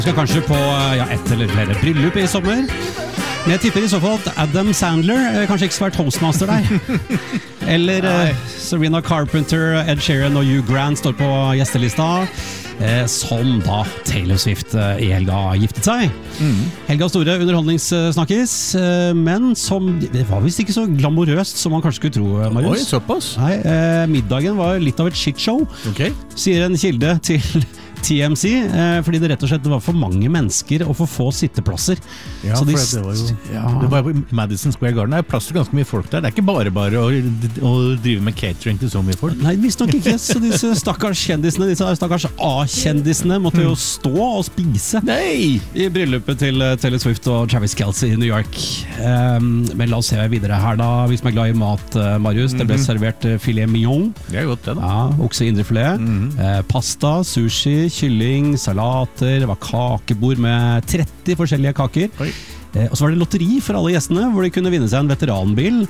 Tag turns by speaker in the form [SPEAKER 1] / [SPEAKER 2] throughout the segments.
[SPEAKER 1] Skal kanskje på ett eller flere bryllup I sommer. Men jeg tipper I så fall at Adam Sandler kanskje ikke skal være toastmaster der. Eller Serena Carpenter, Ed Sheeran og Hugh Grant står på gjestelista. Som da Taylor Swift I helga giftet seg. Helga store underholdningssnakkis, men det var visst ikke så glamorøst som man kanskje skulle tro, Marius.
[SPEAKER 2] Oi, såpass?
[SPEAKER 1] Nei, middagen var litt av et shitshow, sier en kilde til TMC, fordi det rett og slett var for mange mennesker og for få sitteplasser.
[SPEAKER 2] Ja,
[SPEAKER 1] så
[SPEAKER 2] det var på Madison Square Garden. Det plass til ganske mye folk der. Det ikke bare å drive med catering til så mye folk.
[SPEAKER 1] Nei, visst nok ikke. Så disse stakkars kjendisene, disse stakkars A-kjendisene måtte jo stå og spise I bryllupet til Taylor Swift og Travis Kelce I New York. Men la oss se videre her da, hvis man glad I mat, Marius. Det ble servert filet mignon.
[SPEAKER 2] Det godt det da.
[SPEAKER 1] Ja, okse indrefilet. Pasta, sushi, kylling, salater, det var kakebord med 30 forskjellige kaker. Og så var det lotteri for alle gjestene, hvor de kunne vinne seg en veteranbil.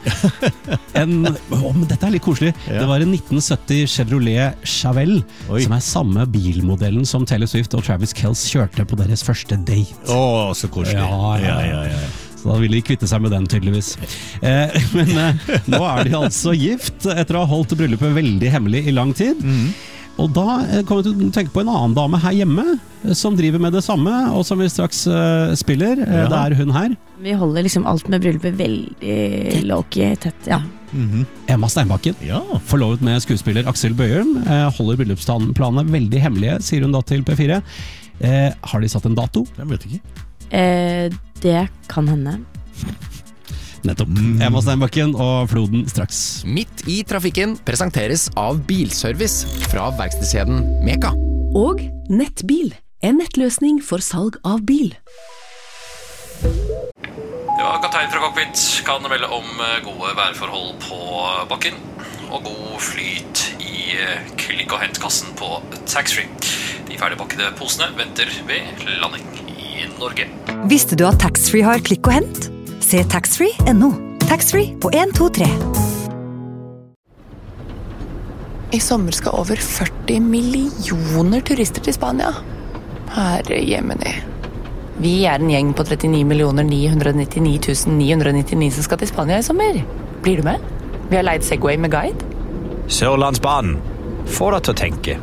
[SPEAKER 1] Men dette litt koselig. Det var en 1970 Chevrolet Chevelle, som samme bilmodellen som Taylor Swift og Travis Kelce kjørte på deres første date.
[SPEAKER 2] Så koselig. Ja.
[SPEAKER 1] Så da ville de kvitte seg med den tydeligvis. Men nå de altså gift, etter å ha holdt bryllupet veldig hemmelig I lang tid. Og da kommer jeg til å tenke på en annen dame her hjemme som driver med det samme, og som vi straks spiller. Det hun her.
[SPEAKER 3] Vi holder liksom alt med bryllupet veldig low-key tett,
[SPEAKER 1] Emma Steinbakken, forlovet med skuespiller Aksel Bøyum, holder bryllupsplanene veldig hemmelige, sier hun da til P4. Har de satt en dato?
[SPEAKER 2] Jeg vet ikke.
[SPEAKER 3] Det kan hende.
[SPEAKER 1] Nettopp. Emma Steinbakken og Floden straks.
[SPEAKER 4] Midt I trafikken presenteres av Bilservice fra verkstedskjeden Meka.
[SPEAKER 5] Og Nettbil, en nettløsning for salg av bil.
[SPEAKER 6] Kaptein fra cockpit kan melde om gode værforhold på bakken og god flyt I klikk- og hentkassen på taxfree. De ferdigpakkede posene venter ved landing I Norge.
[SPEAKER 7] Visste du at taxfree har klikk og hent? Se taxfree.no. Taxfree på 123.
[SPEAKER 8] I sommer skal over 40 millioner turister til Spania. Herre Jemini. Vi en gjeng på 39.999.999 som skal til Spania I sommer. Blir du med? Vi har leid Segway med guide.
[SPEAKER 9] Sørlandsbanen. Får deg til å tenke.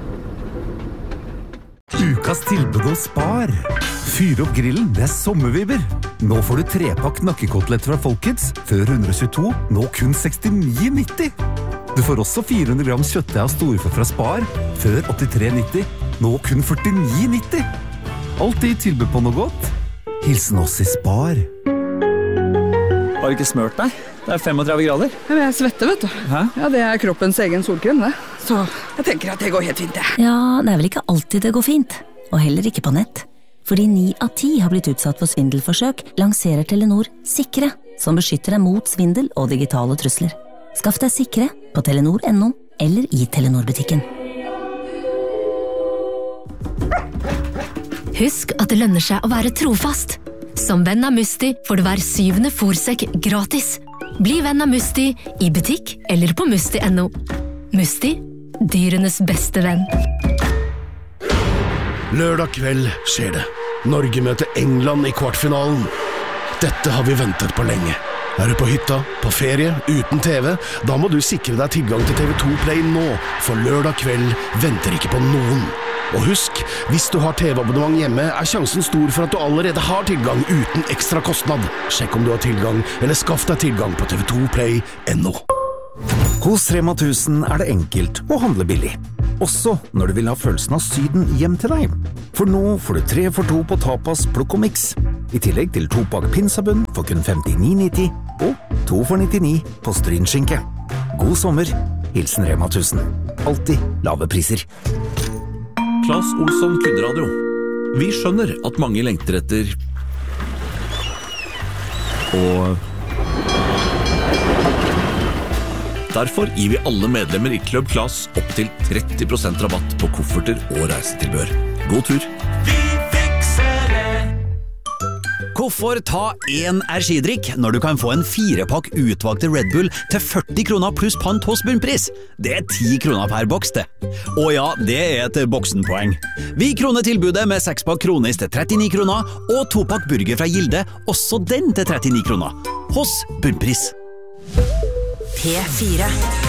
[SPEAKER 10] Ukas tilbud hos Spar. Fyr opp grillen, det sommervibber. Nå får du 3-pakk nakkekoteletter fra Folkets, før 122, nå kun 69,90. Du får også 400 gram kjøttdeig av storfe fra Spar, før 83,90, nå kun 49,90. Alltid tilbud på noe godt. Hilsen oss I Spar.
[SPEAKER 9] Har du ikke smørt deg? Det 35 grader.
[SPEAKER 11] Ja, jeg svetter, vet du.
[SPEAKER 9] Hæ?
[SPEAKER 11] Ja, det kroppens egen solkrem, det. Så jeg tenker at det går helt fint, det.
[SPEAKER 12] Ja, det vel ikke alltid det går fint. Og heller ikke på nett. Fordi 9 av 10 har blitt utsatt for svindelforsøk, lanserer Telenor Sikre, som beskytter deg mot svindel og digitale trusler. Skaff deg Sikre på Telenor.no eller I Telenor-butikken.
[SPEAKER 13] Husk at det lønner seg å være trofast. Som venn av Musti får du hver 7. fôrsekk gratis. Bli venn av Musti I butikk eller på Musti.no. Musti, dyrenes beste venn.
[SPEAKER 14] Lørdag kveld skjer det. Norge møter England I kvartfinalen. Dette har vi ventet på lenge. Du på hytta, på ferie, uten TV? Da må du sikre deg tilgang til TV2 Play nå, for lørdag kveld venter ikke på noen. Og husk, hvis du har TV-abonnement hjemme, sjansen stor for at du allerede har tilgang uten ekstra kostnad. Sjekk om du har tilgang, eller skaff deg tilgang på tv2play.no.
[SPEAKER 10] Hos Rema 1000 det enkelt å handle billig. Også når du vil ha følelsen av syden hjem til deg. For nå får du 3 for 2 på tapas, plukk og mix. I tillegg til 2-pakk pinsabunn for kun 59,90 og 2 for 99 på strynskinke. God sommer, hilsen Rema 1000. Alltid lave priser.
[SPEAKER 15] Claes Olsson Kundradio. Vi skjønner at mange lengter etter og derfor gir vi alle medlemmer I Club Claes opp til 30% rabatt på kofferter og reisetilbør. God tur!
[SPEAKER 16] Vi fikser det! Hvorfor ta en energidrikk når du kan få en 4-pakk utvalgte Red Bull til 40 kroner pluss pant hos Bunnpris? Det 10 kroner per boks, det. Og ja, det et boksenpoeng. Vi kroner tilbudet med 6-pakk Kronis til 39 kroner, og 2-pakk burger fra Gilde, også den til 39 kroner. Hos Bunnpris.
[SPEAKER 17] P4